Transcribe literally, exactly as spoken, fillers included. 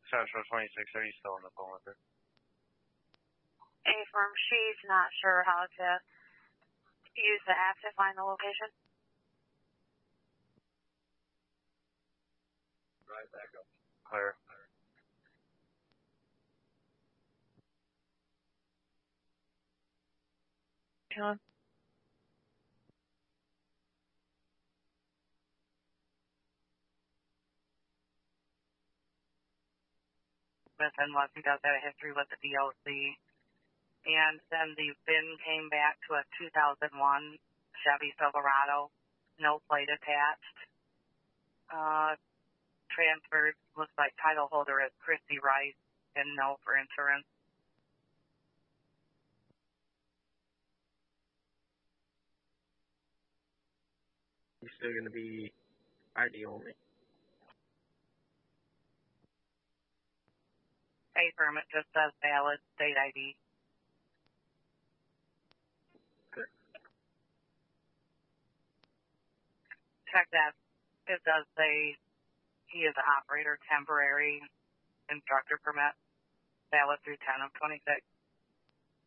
Central twenty-six, are you still on the phone with her? Affirm, she's not sure how to use the app to find the location. Right back up. Clear. John? And once he does have a history with the D O C. And then the V I N came back to a two thousand one Chevy Silverado, no plate attached. Uh, transferred, looks like title holder is Christy Rice, and no for insurance. You're still going to be I D only. Affirm, it just says valid state I D. Check that. It does say he is an operator, temporary instructor permit, valid through ten of twenty-six.